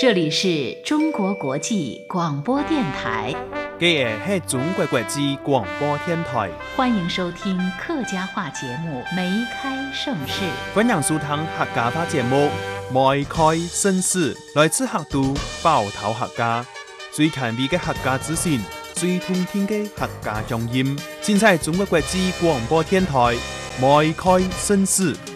这里是中国国际广播电台， 这是中国国际广播电台， 欢迎收听客家话节目《梅开盛世》。 欢迎收听客家话节目《梅开盛世》，来自客都包头客家，最前卫的客家资讯，最通天的客家乡音，尽在中国国际广播电台《梅开盛世》。